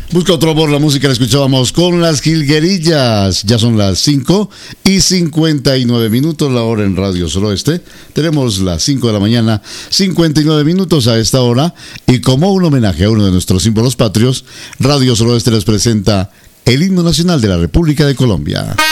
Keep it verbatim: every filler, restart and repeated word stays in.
Busca otro amor, la música la escuchábamos con las Jilguerillas. Ya son las cinco y cincuenta y nueve minutos, la hora en Radio Suroeste. Tenemos las cinco de la mañana, cincuenta y nueve minutos a esta hora. Y como un homenaje a uno de nuestros símbolos patrios, Radio Suroeste les presenta el himno nacional de la República de Colombia.